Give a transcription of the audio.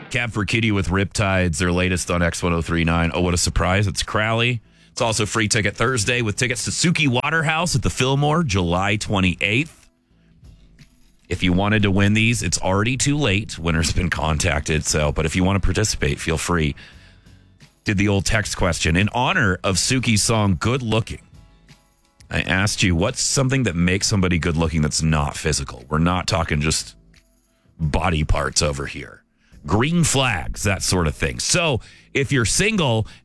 Cab for Kitty with Riptides, their latest on X1039. Oh, what a surprise. It's Crowley. It's also Free Ticket Thursday with tickets to Suki Waterhouse at the Fillmore, July 28th. If you wanted to win these, it's already too late. Winner's been contacted. But if you want to participate, feel free. Did the old text question. In honor of Suki's song, Good Looking, I asked you, what's something that makes somebody good looking that's not physical? We're not talking just body parts over here. Green flags, that sort of thing. So if you're single